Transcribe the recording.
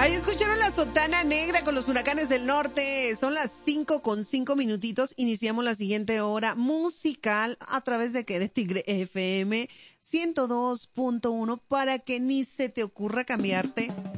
Ahí escucharon la sotana negra con los huracanes del norte. Son las 5:05. Iniciamos la siguiente hora musical a través de de Tigre FM 102.1 para que ni se te ocurra cambiarte